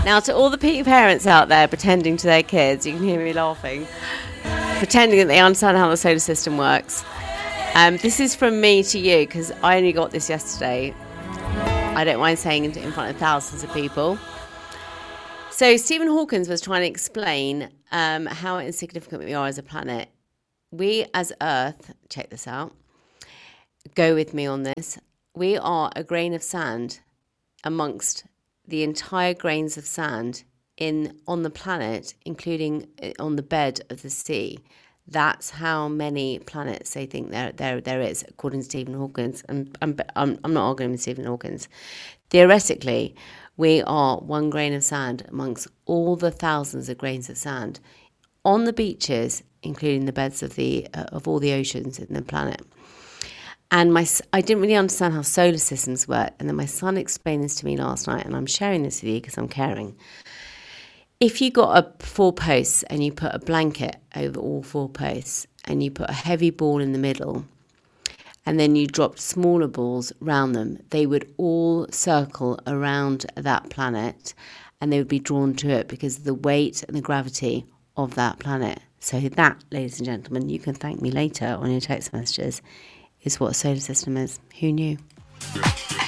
Now, to all the parents out there pretending to their kids, you can hear me laughing, pretending that they understand how the solar system works. This is from me to you, because I only got this yesterday. I don't mind saying it in front of thousands of people. So Stephen Hawking was trying to explain how insignificant we are as a planet. We as Earth, check this out, go with me on this, we are a grain of sand amongst the entire grains of sand on the planet, including on the bed of the sea. That's how many planets they think there is, according to Stephen Hawking. And I'm not arguing with Stephen Hawking. Theoretically, we are one grain of sand amongst all the thousands of grains of sand on the beaches, including the beds of all the oceans in the planet. And I didn't really understand how solar systems work. And then my son explained this to me last night, and I'm sharing this with you because I'm caring. If you got 4 posts and you put a blanket over all 4 posts and you put a heavy ball in the middle and then you dropped smaller balls round them, they would all circle around that planet and they would be drawn to it because of the weight and the gravity of that planet. So that, ladies and gentlemen, you can thank me later on your text messages, is what a solar system is. Who knew?